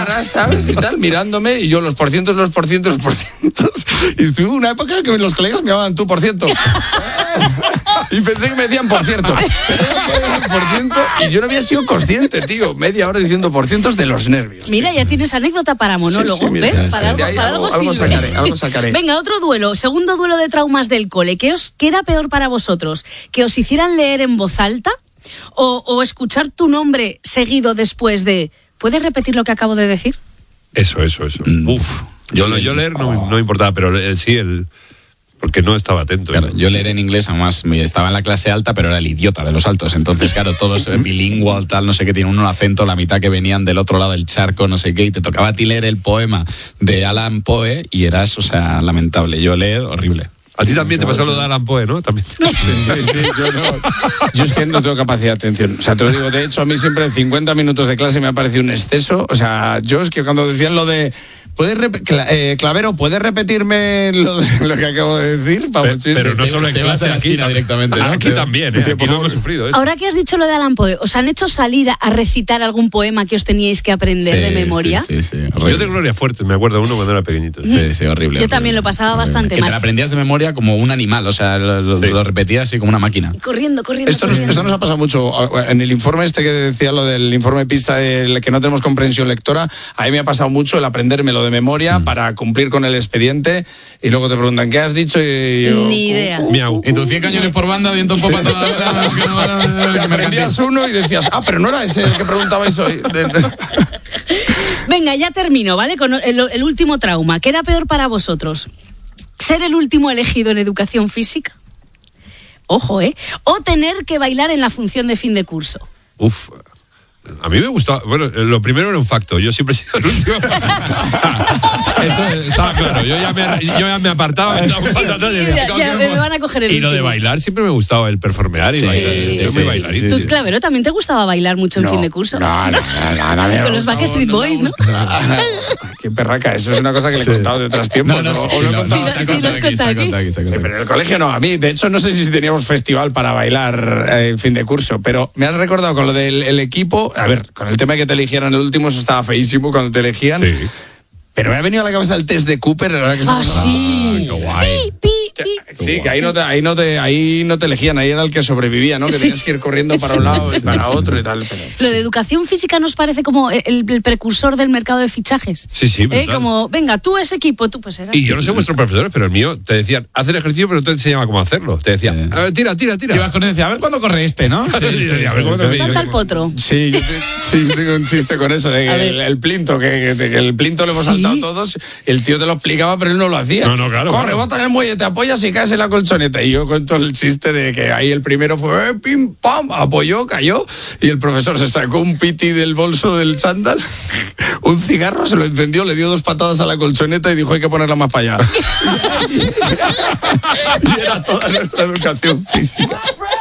caras, ¿sabes? Y tal, mirándome, y yo los por cientos. Y estuve una época que los colegas me llamaban tú por ciento. Y pensé que me decían por cierto. Y yo no había sido consciente, tío. Media hora diciendo por cientos de los nervios. Mira, ya tienes anécdota para monólogo, sí, mira, ¿ves? Para algo sacaré. Venga, otro duelo. Segundo duelo de traumas del cole. ¿Qué era peor para vosotros? ¿Que os hicieran leer en voz alta? ¿O escuchar tu nombre seguido después de... ¿Puedes repetir lo que acabo de decir? Eso. Uf. Yo leer no me importaba, pero porque no estaba atento. Claro, yo leer en inglés, además, estaba en la clase alta, pero era el idiota de los altos. Entonces, claro, todos bilingüe, tal, no sé qué, tiene un acento, la mitad que venían del otro lado del charco, no sé qué, y te tocaba a ti leer el poema de Alan Poe y eras, lamentable. Yo leer, horrible. A ti también te pasó lo de Alan Poe, ¿no? También. Sí, yo no. Yo es que no tengo capacidad de atención. O sea, te lo digo, de hecho, a mí siempre 50 minutos de clase me ha parecido un exceso. O sea, yo es que cuando decían lo de... Clavero, ¿puedes repetirme lo que acabo de decir? Pero no solo en clase, aquí directamente, ¿no? Aquí también, aquí no hemos sufrido eso. Ahora que has dicho lo de Alan Poe, ¿os han hecho salir a recitar algún poema que os teníais que aprender de memoria? Sí. Yo de Gloria Fuertes me acuerdo uno cuando era pequeñito. Sí, horrible. Yo también lo pasaba bastante mal. Que te la aprendías de memoria como un animal, lo repetías así como una máquina. Corriendo. Esto nos ha pasado mucho. En el informe que decía lo del informe PISA, que no tenemos comprensión lectora, a mí me ha pasado mucho el aprendérmelo de memoria para cumplir con el expediente, y luego te preguntan ¿qué has dicho? Y yo, ni idea. Miau. Y tus 100 cañones por banda, viento en popa toda. Aprendías uno y decías, pero no era ese el que preguntabais hoy. Venga, ya termino, ¿vale? Con el último trauma. ¿Qué era peor para vosotros? ¿Ser el último elegido en educación física? Ojo, ¿o tener que bailar en la función de fin de curso? Uf. A mí me gustaba, bueno, lo primero era un facto, yo siempre he sido el último. Eso estaba claro, yo ya me apartaba, ya me van a coger el último. Y lo de bailar siempre me gustaba, el performear y bailar. Yo muy bailarito. Tú, Clavero, ¿también te gustaba bailar mucho en fin de curso? No. Con los Backstreet Boys, ¿no? Qué perraca, eso es una cosa que le he contado de otros tiempos. Sí, los cuenta aquí. Pero en el colegio no, a mí, de hecho, no sé si teníamos festival para bailar en fin de curso, pero me has recordado con lo del equipo. A ver, con el tema de que te eligieran el último, eso estaba feísimo cuando te elegían. Sí. Pero me ha venido a la cabeza el test de Cooper. Sí. Qué guay. Sí, que ahí no te elegían, ahí era el que sobrevivía, ¿no? Que tenías que ir corriendo para un lado y para otro y tal. Pero... Lo de educación física nos parece como el precursor del mercado de fichajes. Sí. Como, venga, tú ese equipo, tú pues eras. Y yo no sé vuestros profesores, pero el mío te decían, haz el ejercicio, pero no te enseñaba cómo hacerlo. Te decía, tira. Y vas con él y decía, a ver cuándo corre este, ¿no? Salta el potro. Sí, yo tengo un chiste con eso, de el plinto, que el plinto lo hemos saltado todos, el tío te lo explicaba, pero él no lo hacía. No, claro. Corre, bota en el muelle, te apoyas y caes en la colchoneta. Y yo cuento el chiste de que ahí el primero fue pim, pam, apoyó, cayó, y el profesor se sacó un piti del bolso del chándal, un cigarro, se lo encendió, le dio 2 patadas a la colchoneta y dijo, hay que ponerla más para allá. Y era toda nuestra educación física.